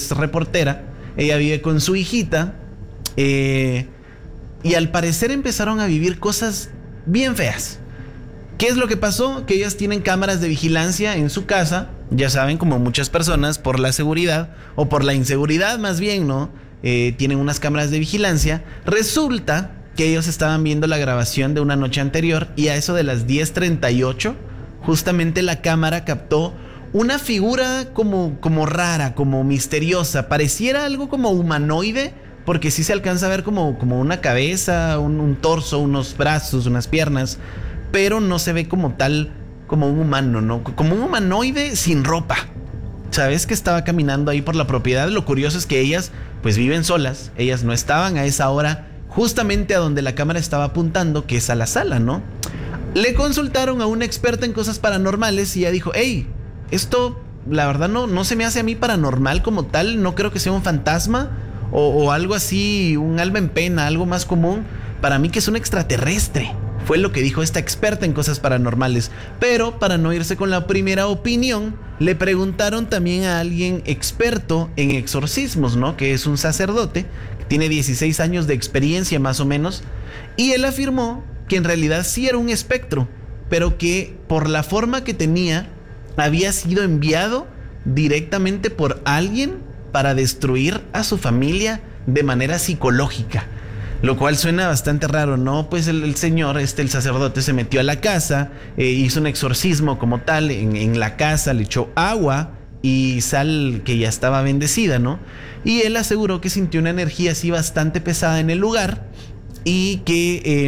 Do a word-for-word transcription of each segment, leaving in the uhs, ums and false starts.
es reportera, ella vive con su hijita, eh, y al parecer empezaron a vivir cosas bien feas. ¿Qué es lo que pasó? Que ellas tienen cámaras de vigilancia en su casa, ya saben, como muchas personas, por la seguridad, o por la inseguridad más bien, ¿no? Eh, tienen unas cámaras de vigilancia. Resulta que ellos estaban viendo la grabación de una noche anterior y a eso de las diez treinta y ocho, justamente la cámara captó una figura como, como rara, como misteriosa. Pareciera algo como humanoide, porque sí se alcanza a ver como, como una cabeza, un, un torso, unos brazos, unas piernas, pero no se ve como tal, como un humano, ¿no? Como un humanoide sin ropa. ¿Sabes? Que estaba caminando ahí por la propiedad. Lo curioso es que ellas pues viven solas. Ellas no estaban a esa hora justamente a donde la cámara estaba apuntando, que es a la sala, ¿no? Le consultaron a una experta en cosas paranormales y ella dijo: hey, esto la verdad no, no se me hace a mí paranormal como tal. No creo que sea un fantasma o, o algo así, un alma en pena, algo más común. Para mí que es un extraterrestre. Fue lo que dijo esta experta en cosas paranormales. Pero para no irse con la primera opinión, le preguntaron también a alguien experto en exorcismos, ¿no? Que es un sacerdote, que tiene dieciséis años de experiencia más o menos. Y él afirmó que en realidad sí era un espectro, pero que por la forma que tenía, había sido enviado directamente por alguien para destruir a su familia de manera psicológica. Lo cual suena bastante raro, ¿no? Pues el, el señor, este, el sacerdote, se metió a la casa, eh, hizo un exorcismo como tal en, en la casa, le echó agua y sal que ya estaba bendecida, ¿no? Y él aseguró que sintió una energía así bastante pesada en el lugar y que eh,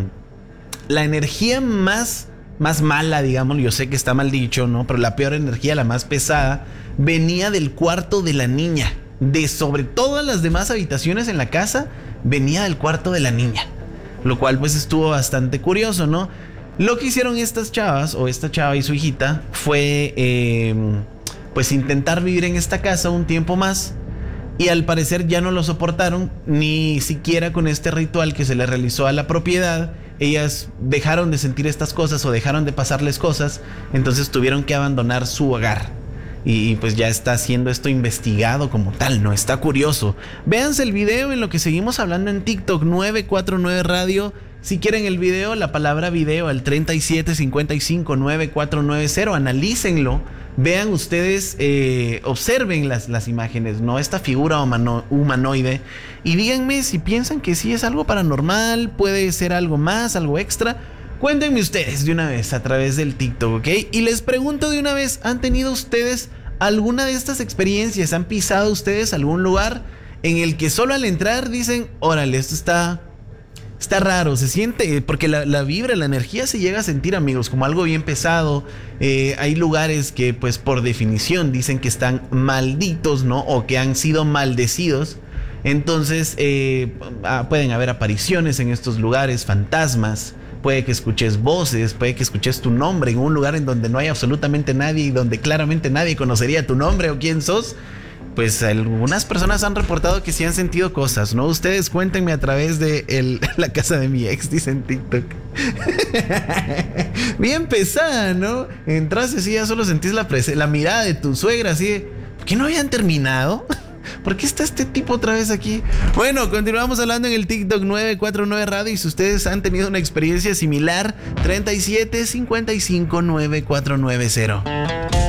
la energía más, más mala, digamos, yo sé que está mal dicho, ¿no? Pero la peor energía, la más pesada, venía del cuarto de la niña. De sobre todas las demás habitaciones en la casa, venía del cuarto de la niña, lo cual pues estuvo bastante curioso, ¿no? Lo que hicieron estas chavas, o esta chava y su hijita, fue eh, pues intentar vivir en esta casa un tiempo más, y al parecer ya no lo soportaron, ni siquiera con este ritual que se le realizó a la propiedad. Ellas dejaron de sentir estas cosas o dejaron de pasarles cosas, entonces tuvieron que abandonar su hogar. Y pues ya está siendo esto investigado como tal, ¿no? Está curioso. Véanse el video en lo que seguimos hablando en TikTok, nueve cuatro nueve Radio. Si quieren el video, la palabra video al treinta y siete cincuenta y cinco nueve cuatro nueve cero. Analícenlo. Vean ustedes, eh, observen las, las imágenes, ¿no? Esta figura humano, humanoide. Y díganme si piensan que sí es algo paranormal, puede ser algo más, algo extra. Cuéntenme ustedes de una vez a través del TikTok, ¿ok? Y les pregunto de una vez, ¿han tenido ustedes alguna de estas experiencias? ¿Han pisado ustedes algún lugar en el que solo al entrar dicen: órale, esto está, está raro, se siente? Porque la, la vibra, la energía se llega a sentir, amigos, como algo bien pesado. Eh, hay lugares que pues por definición dicen que están malditos, ¿no? O que han sido maldecidos. Entonces eh, pueden haber apariciones en estos lugares, fantasmas. Puede que escuches voces, puede que escuches tu nombre en un lugar en donde no hay absolutamente nadie y donde claramente nadie conocería tu nombre o quién sos. Pues algunas personas han reportado que sí han sentido cosas, ¿no? Ustedes cuéntenme a través de el, la casa de mi ex, dice en TikTok. Bien pesada, ¿no? Entraste así, ya solo sentís la, pres- la mirada de tu suegra, así de: ¿por qué no habían terminado? ¿Por qué está este tipo otra vez aquí? Bueno, continuamos hablando en el TikTok nueve cuatro nueve Radio. Y si ustedes han tenido una experiencia similar, treinta y siete cincuenta y cinco nueve cuatro nueve cero.